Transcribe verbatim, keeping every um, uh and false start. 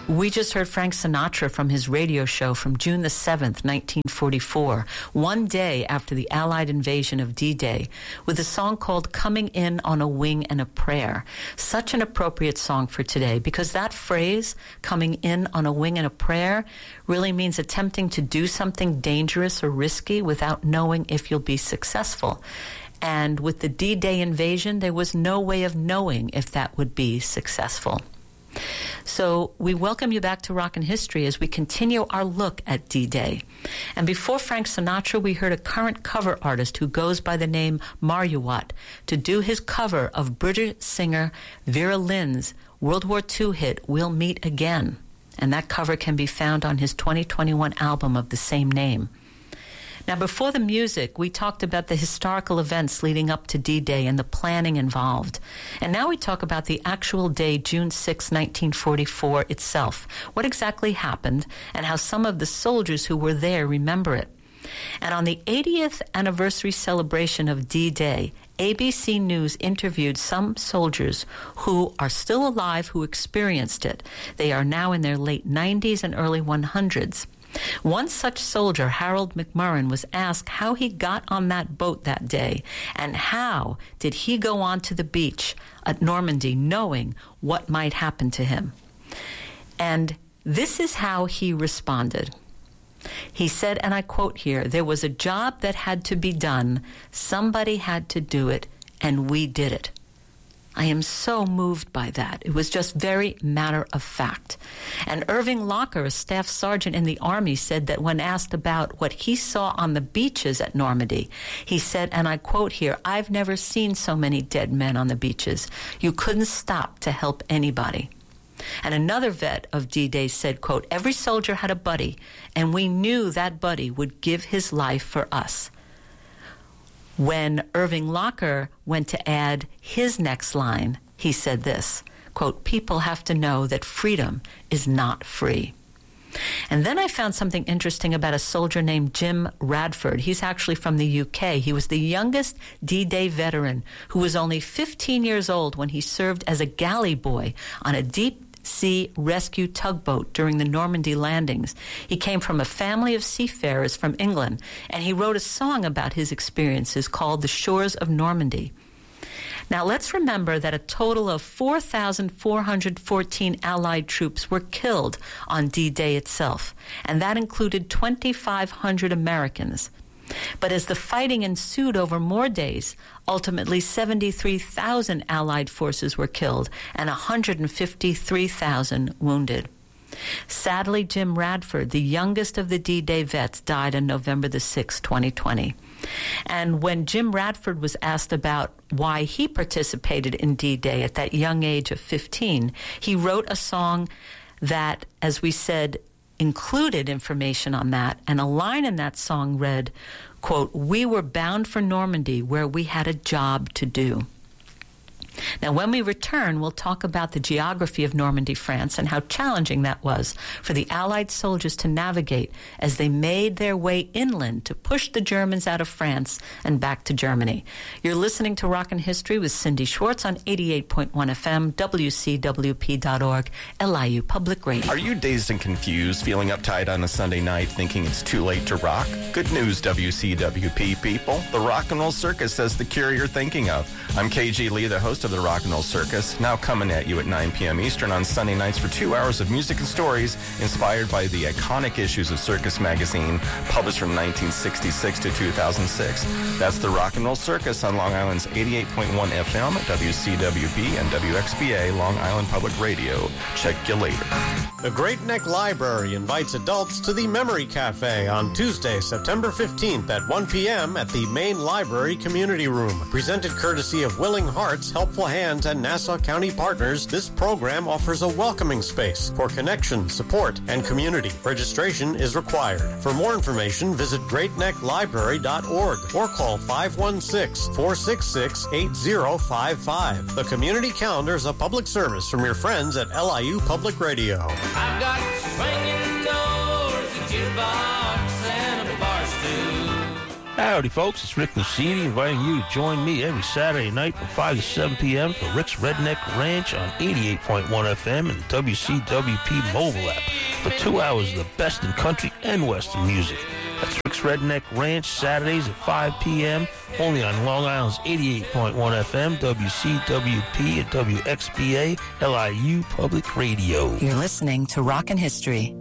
We just heard Frank Sinatra from his radio show from June the seventh, nineteen forty-four, one day after the Allied invasion of D-Day, with a song called Coming In on a Wing and a Prayer. Such an appropriate song for today, because that phrase, coming in on a wing and a prayer, really means attempting to do something dangerous or risky without knowing if you'll be successful. And with the D-Day invasion, there was no way of knowing if that would be successful. So we welcome you back to Rockin' History as we continue our look at D-Day. And before Frank Sinatra, we heard a current cover artist who goes by the name Marewat to do his cover of British singer Vera Lynn's World War Two hit, We'll Meet Again. And that cover can be found on his twenty twenty-one album of the same name. Now, before the music, we talked about the historical events leading up to D-Day and the planning involved. And now we talk about the actual day, June sixth, nineteen forty-four itself. What exactly happened and how some of the soldiers who were there remember it. And on the eightieth anniversary celebration of D-Day, A B C News interviewed some soldiers who are still alive who experienced it. They are now in their late nineties and early hundreds. One such soldier, Harold McMurrin, was asked how he got on that boat that day and how did he go on to the beach at Normandy knowing what might happen to him. And this is how he responded. He said, and I quote here, "There was a job that had to be done. Somebody had to do it, and we did it." I am so moved by that. It was just very matter of fact. And Irving Locker, a staff sergeant in the Army, said that when asked about what he saw on the beaches at Normandy, he said, and I quote here, "I've never seen so many dead men on the beaches. You couldn't stop to help anybody." And another vet of D-Day said, quote, "Every soldier had a buddy, and we knew that buddy would give his life for us." When Irving Locker went to add his next line, he said this, quote, "People have to know that freedom is not free." And then I found something interesting about a soldier named Jim Radford. He's actually from the U K. He was the youngest D-Day veteran who was only fifteen years old when he served as a galley boy on a deep sea rescue tugboat during the Normandy landings. He came from a family of seafarers from England, and he wrote a song about his experiences called The Shores of Normandy. Now, let's remember that a total of four thousand four hundred fourteen Allied troops were killed on D-Day itself, and that included twenty-five hundred Americans. But as the fighting ensued over more days, ultimately seventy-three thousand Allied forces were killed and one hundred fifty-three thousand wounded. Sadly, Jim Radford, the youngest of the D-Day vets, died on November the sixth, twenty twenty. And when Jim Radford was asked about why he participated in D-Day at that young age of fifteen, he wrote a song that, as we said, included information on that, and a line in that song read, quote, "We were bound for Normandy where we had a job to do." Now, when we return, we'll talk about the geography of Normandy, France, and how challenging that was for the Allied soldiers to navigate as they made their way inland to push the Germans out of France and back to Germany. You're listening to Rockin' History with Cindy Schwartz on eighty-eight point one F M, W C W P dot org, L I U Public Radio. Are you dazed and confused, feeling uptight on a Sunday night, thinking it's too late to rock? Good news, W C W P people. The Rock and Roll Circus has the cure you're thinking of. I'm K G Lee, the host of the Rock and Roll Circus, now coming at you at nine p.m. Eastern on Sunday nights for two hours of music and stories inspired by the iconic issues of Circus magazine, published from nineteen sixty-six to two thousand six. That's the Rock and Roll Circus on Long Island's eighty-eight point one F M, W C W P, and W X B A, Long Island Public Radio. Check you later. The Great Neck Library invites adults to the Memory Cafe on Tuesday, September fifteenth at one p.m. at the Main Library Community Room. Presented courtesy of Willing Hearts, Helpful Hands, and Nassau County Partners, this program offers a welcoming space for connection, support, and community. Registration is required. For more information, visit great neck library dot org or call five one six, four six six, eight zero five five. The community calendar is a public service from your friends at L I U Public Radio. I've got swinging doors, a jukebox, and a bar stool. Howdy, folks. It's Rick Lucidi inviting you to join me every Saturday night from five to seven p.m. for Rick's Redneck Ranch on eighty-eight point one F M and W C W P mobile app for two hours of the best in country and western music. That's Rick's Redneck Ranch, Saturdays at five p.m., only on Long Island's eighty-eight point one F M, W C W P, and W X B A L I U Public Radio. You're listening to Rockin' History.